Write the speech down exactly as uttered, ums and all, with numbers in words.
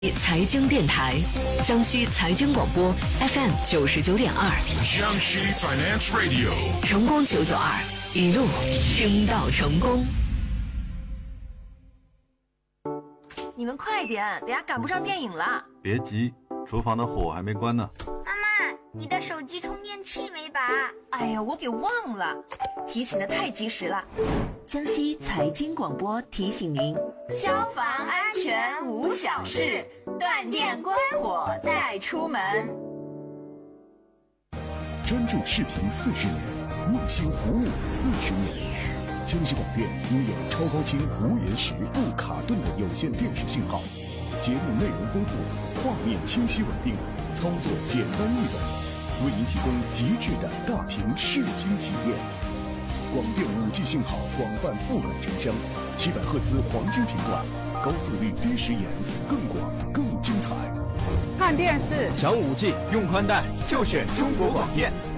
财经电台，江西财经广播 F M 九十九点二， 江西 Finance Radio， 成功九九二，一路听到成功。 你们快点，等下赶不上电影了。 别急，厨房的火还没关呢。 妈妈，你的手机充电器没拔？ 哎呀，我给忘了，提醒的太及时了。 江西财经广播提醒您： 消防安全无小事，断电关火再出门。 专注视频四十年，用心服务四十年。江西广电拥有超高清、无延时、不卡顿的有线电视信号，节目内容丰富，画面清晰稳定，操作简单易懂，为您提供极致的大屏视听体验。广电 五 G 信号广泛覆盖城乡，七百赫兹黄金频段，高速率低时延，更广更精彩。 看电视想 五 G 用宽带就选中国广电。